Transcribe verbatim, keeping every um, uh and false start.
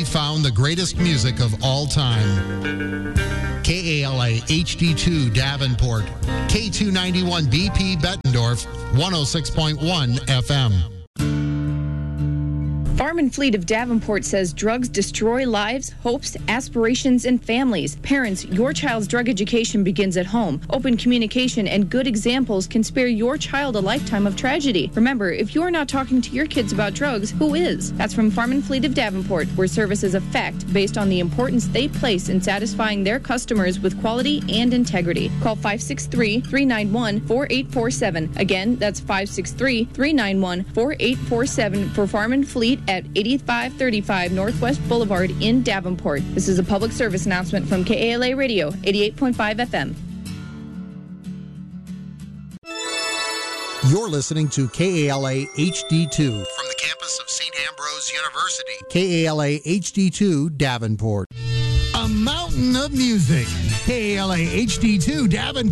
found the greatest music of all time. K A L A H D two Davenport, K two ninety-one B P Bettendorf, one oh six point one F M. Farm and Fleet of Davenport says drugs destroy lives, hopes, aspirations, and families. Parents, your child's drug education begins at home. Open communication and good examples can spare your child a lifetime of tragedy. Remember, if you're not talking to your kids about drugs, who is? That's from Farm and Fleet of Davenport, where service is a fact based on the importance they place in satisfying their customers with quality and integrity. Call five six three, three nine one, four eight four seven. Again, that's five six three, three nine one, four eight four seven for Farm and Fleet at eighty-five thirty-five Northwest Boulevard in Davenport. This is a public service announcement from K A L A Radio, eighty-eight point five F M. You're listening to K A L A H D two from the campus of Saint Ambrose University. K A L A H D two Davenport. A mountain of music. K A L A H D two Davenport.